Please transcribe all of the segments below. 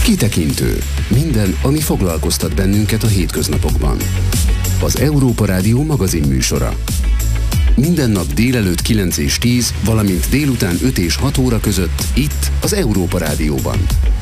Kitekintő. Minden, ami foglalkoztat bennünket a hétköznapokban. Az Európa Rádió magazinműsora. Minden nap délelőtt 9 és 10, valamint délután 5 és 6 óra között itt az Európa Rádióban.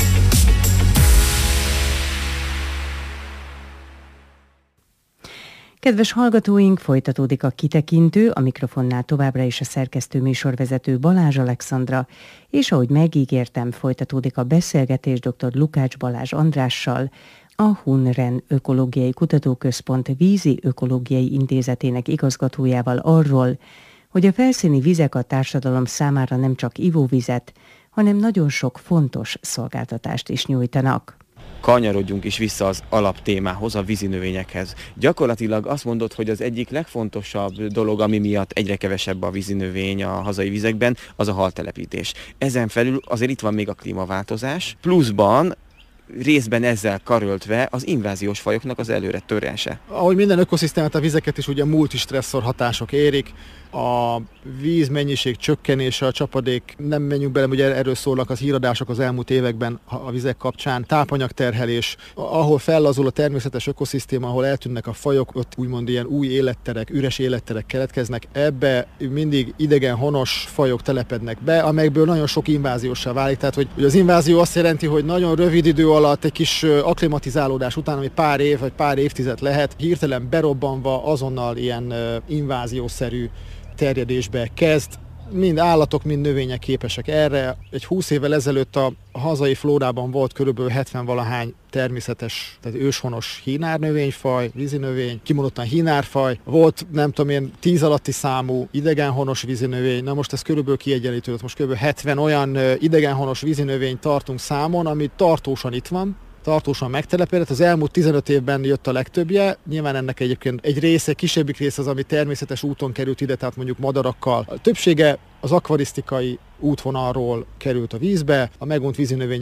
Kedves hallgatóink, folytatódik a Kitekintő, a mikrofonnál továbbra is a szerkesztő műsorvezető Balázs Alexandra, és ahogy megígértem, folytatódik a beszélgetés dr. Lukács Balázs Andrással, a Hunren Ökológiai Kutatóközpont Vízi Ökológiai Intézetének igazgatójával arról, hogy a felszíni vizek a társadalom számára nem csak ivóvizet, hanem nagyon sok fontos szolgáltatást is nyújtanak. Kanyarodjunk is vissza az alaptémához, a vízinövényekhez. Gyakorlatilag azt mondod, hogy az egyik legfontosabb dolog, ami miatt egyre kevesebb a vízinövény a hazai vizekben, az a haltelepítés. Ezen felül azért itt van még a klímaváltozás, pluszban részben ezzel karöltve az inváziós fajoknak az előre törése. Ahogy minden ökoszisztémát, a vizeket is ugye multistresszor hatások érik, a vízmennyiség csökkenése, a csapadék, nem menjünk bele, ugye erről szólnak az híradások az elmúlt években a vizek kapcsán, tápanyagterhelés, ahol fellazul a természetes ökoszisztéma, ahol eltűnnek a fajok, ott úgymond ilyen új életterek, üres életterek keletkeznek, ebbe mindig idegen, honos fajok telepednek be, amelyekből nagyon sok invázióssá válik. Tehát, hogy az invázió azt jelenti, hogy nagyon rövid idő alatt egy kis akklimatizálódás után, ami pár év vagy pár évtized lehet, hirtelen berobbanva azonnal ilyen inváziószerű terjedésbe kezd. Mind állatok, mind növények képesek erre. Egy 20 évvel ezelőtt a hazai flórában volt körülbelül 70-valahány természetes, tehát őshonos hínárnövényfaj, vízinövény, kimondottan hínárfaj. Volt, nem tudom én, 10 alatti számú idegenhonos vízinövény. Na most ez körülbelül kiegyenlítődött. Most körülbelül 70 olyan idegenhonos vízinövényt tartunk számon, ami tartósan itt van, tartósan megtelepedett. Az elmúlt 15 évben jött a legtöbbje. Nyilván ennek egyébként egy része, kisebbik része az, ami természetes úton került ide, tehát mondjuk madarakkal. A többsége az akvarisztikai útvonalról került a vízbe, a megunt vízinövények